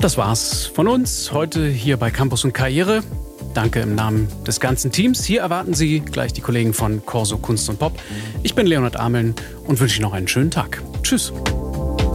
Und das war's von uns heute hier bei Campus und Karriere. Danke im Namen des ganzen Teams. Hier erwarten Sie gleich die Kollegen von Corso Kunst und Pop. Ich bin Leonhard Ameln und wünsche Ihnen noch einen schönen Tag. Tschüss.